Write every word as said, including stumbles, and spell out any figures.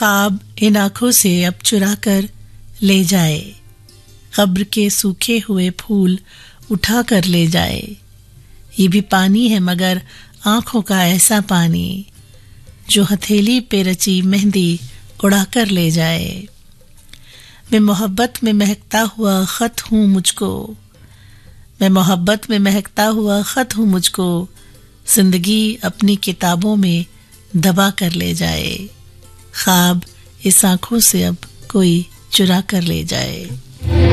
ख्वाब इन आंखों से अब चुरा कर ले जाए, कब्र के सूखे हुए फूल उठा कर ले जाए। ये भी पानी है मगर आंखों का ऐसा पानी, जो हथेली पे रची मेहंदी उड़ा कर ले जाए। मैं मोहब्बत में महकता हुआ खत हूँ मुझको, मैं मोहब्बत में महकता हुआ खत हूँ मुझको, जिंदगी अपनी किताबों में दबा कर ले जाए। ख्वाब इस आंखों से अब कोई चुरा कर ले जाए।